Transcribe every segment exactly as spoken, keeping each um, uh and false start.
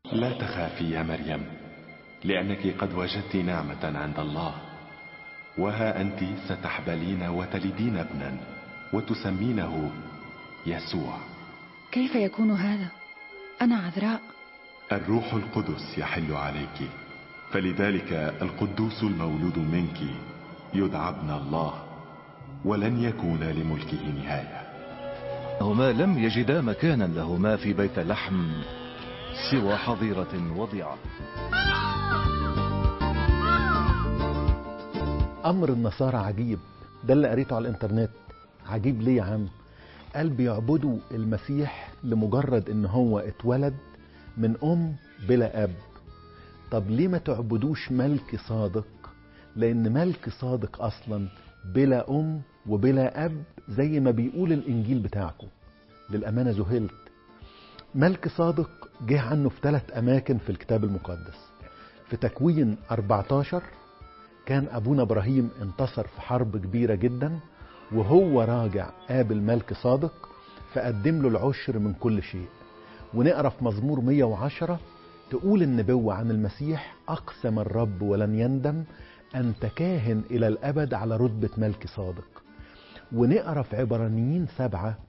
لا تخافي يا مريم، لأنك قد وجدت نعمة عند الله، وها أنت ستحبلين وتلدين ابنا وتسمينه يسوع. كيف يكون هذا؟ أنا عذراء. الروح القدس يحل عليك، فلذلك القدوس المولود منك يدعى ابن الله، ولن يكون لملكه نهاية. هما لم يجدا مكانا لهما في بيت لحم سوى حظيرة وضيعة. أمر النصارى عجيب، ده اللي قريته على الانترنت. عجيب ليه يا عم؟ قال بيعبدوا المسيح لمجرد ان هو اتولد من ام بلا اب. طب ليه ما تعبدوش ملك صادق؟ لان ملك صادق اصلا بلا ام وبلا اب، زي ما بيقول الانجيل بتاعكم. للامانه ذهلت. ملك صادق جه عنه في ثلاث اماكن في الكتاب المقدس. في تكوين أربعتاشر كان ابونا ابراهيم انتصر في حرب كبيره جدا، وهو راجع قابل ملك صادق فقدم له العشر من كل شيء. ونقرا في مزمور مية وعشرة تقول النبوة عن المسيح: أقسم الرب ولن يندم أنت كاهن إلى الأبد على رتبة ملك صادق. ونقرا في عبرانيين سبعة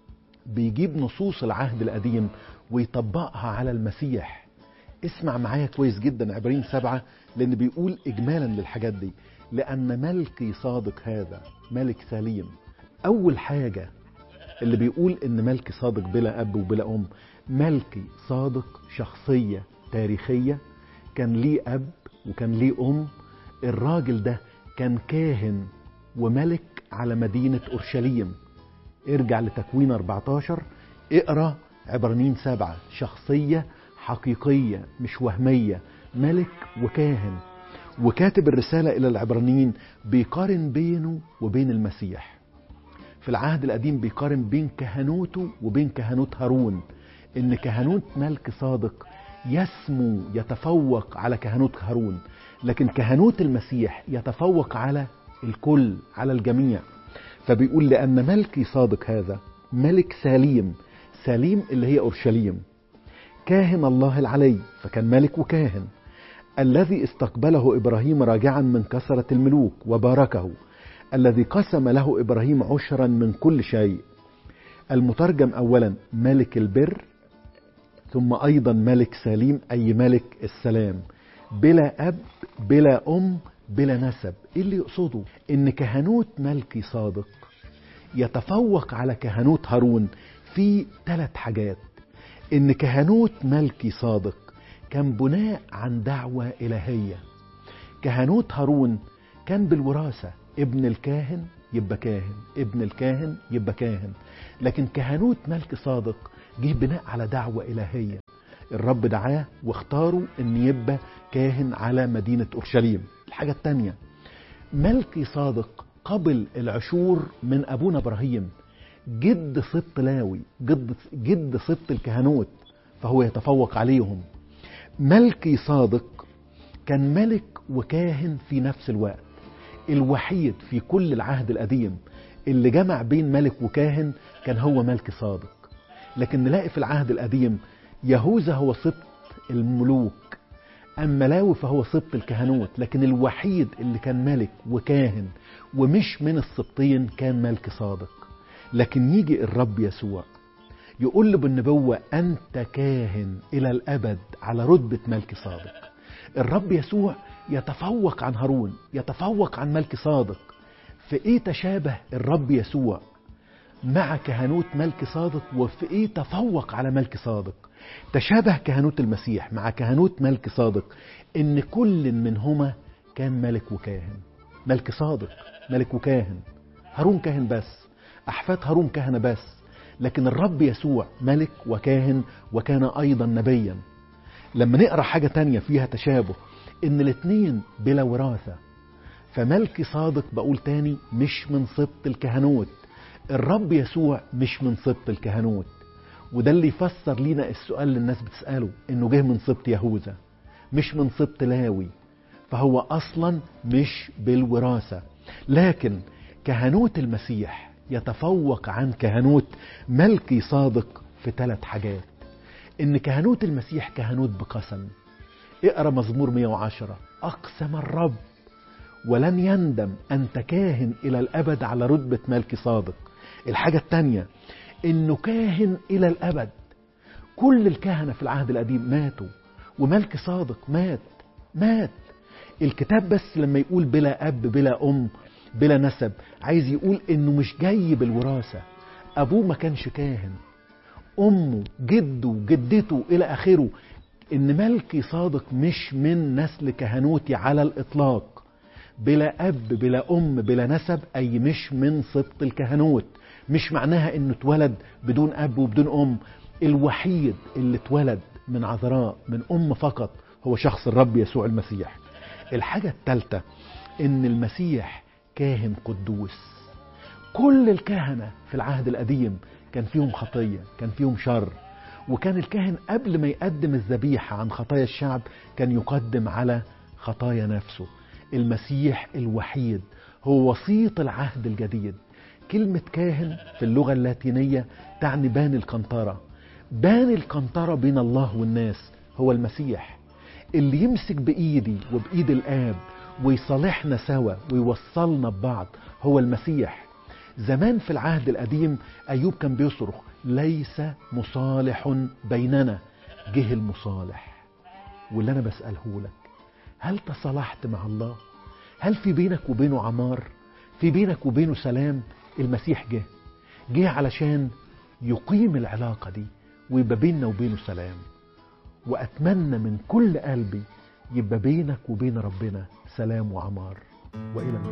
بيجيب نصوص العهد القديم ويطبقها على المسيح. اسمع معايا كويس جدا عبرانيين سبعة، لأن بيقول إجمالا للحاجات دي: لأن ملكي صادق هذا ملك سليم. أول حاجة اللي بيقول إن ملكي صادق بلا أب وبلا أم، ملكي صادق شخصية تاريخية، كان ليه أب وكان ليه أم. الراجل ده كان كاهن وملك على مدينة أورشليم. ارجع لتكوين أربعتاشر، اقرأ عبرانيين سبعة. شخصية حقيقية مش وهمية، ملك وكاهن. وكاتب الرسالة إلى العبرانيين بيقارن بينه وبين المسيح. في العهد القديم بيقارن بين كهنوته وبين كهنوت هارون، إن كهنوت ملك صادق يسمو يتفوق على كهنوت هارون، لكن كهنوت المسيح يتفوق على الكل، على الجميع. فبيقول: لأن ملكي صادق هذا ملك سليم. سليم اللي هي أورشليم. كاهن الله العلي، فكان ملك وكاهن. الذي استقبله إبراهيم راجعا من كثرة الملوك وباركه، الذي قسم له إبراهيم عشرا من كل شيء. المترجم أولا ملك البر، ثم أيضا ملك سليم أي ملك السلام، بلا أب بلا أم بلا نسب. إيه اللي يقصده؟ إن كهنوت ملكي صادق يتفوق على كهنوت هارون في ثلاث حاجات. إن كهنوت ملكي صادق كان بناء عن دعوة إلهية. كهنوت هارون كان بالوراثة، ابن الكاهن يبقى كاهن، ابن الكاهن يبقى كاهن. لكن كهنوت ملك صادق جه بناء على دعوة إلهية. الرب دعاه واختاره ان يبقى كاهن على مدينة أورشليم. الحاجة التانية، ملكي صادق قبل العشور من أبونا إبراهيم، جد سبط لاوي، جد, جد سبط الكهنوت، فهو يتفوق عليهم. ملكي صادق كان ملك وكاهن في نفس الوقت. الوحيد في كل العهد القديم اللي جمع بين ملك وكاهن كان هو ملكي صادق. لكن نلاقي في العهد القديم يهوذا هو سبط الملوك، أما لاوي فهو سبط الكهنوت. لكن الوحيد اللي كان ملك وكاهن ومش من السبطين كان ملك صادق. لكن يجي الرب يسوع يقول له بالنبوة: أنت كاهن إلى الأبد على رتبة ملك صادق. الرب يسوع يتفوق عن هارون، يتفوق عن ملك صادق. في إيه تشابه الرب يسوع مع كهنوت ملك صادق، وفي إيه تفوق على ملك صادق؟ تشابه كهنوت المسيح مع كهنوت ملك صادق إن كل منهما كان ملك وكاهن. ملك صادق ملك وكاهن، هارون كاهن بس، أحفاد هارون كهنة بس. لكن الرب يسوع ملك وكاهن، وكان أيضا نبيا. لما نقرأ حاجة تانية فيها تشابه، إن الاثنين بلا وراثة. فملك صادق بقول تاني مش من سبط الكهنوت، الرب يسوع مش من سبط الكهنوت. وده اللي يفسر لينا السؤال اللي الناس بتسأله، إنه جه من سبط يهوذا مش من سبط لاوي، فهو أصلا مش بالوراثة. لكن كهنوت المسيح يتفوق عن كهنوت ملكي صادق في ثلاث حاجات. إن كهنوت المسيح كهنوت بقسم. اقرأ مزمور مئة وعشرة: أقسم الرب ولن يندم أنت كاهن إلى الأبد على رتبة ملك صادق. الحاجة التانية إنه كاهن إلى الأبد. كل الكهنة في العهد القديم ماتوا، وملك صادق مات مات. الكتاب بس لما يقول بلا أب بلا أم بلا نسب، عايز يقول إنه مش جاي بالوراثة. أبوه ما كانش كاهن، أمه جده جدته إلى آخره. إن ملكي صادق مش من نسل كهنوتي على الإطلاق. بلا أب بلا أم بلا نسب، أي مش من سبط الكهنوت. مش معناها إنه اتولد بدون أب وبدون أم. الوحيد اللي اتولد من عذراء من أم فقط هو شخص الرب يسوع المسيح. الحاجة الثالثة إن المسيح كاهن قدوس. كل الكهنة في العهد القديم كان فيهم خطية، كان فيهم شر، وكان الكاهن قبل ما يقدم الذبيحة عن خطايا الشعب كان يقدم على خطايا نفسه. المسيح الوحيد هو وسيط العهد الجديد. كلمة كاهن في اللغة اللاتينية تعني بان القنطرة. بان القنطرة بين الله والناس هو المسيح، اللي يمسك بإيدي وبإيد الآب ويصالحنا سوا ويوصلنا ببعض هو المسيح. زمان في العهد القديم أيوب كان بيصرخ: ليس مصالح بيننا. جه المصالح. واللي أنا بسأله لك، هل تصالحت مع الله؟ هل في بينك وبينه عمار؟ في بينك وبينه سلام؟ المسيح جه جه علشان يقيم العلاقة دي ويبقى بيننا وبينه سلام. وأتمنى من كل قلبي يبقى بينك وبين ربنا سلام وعمار. وإلى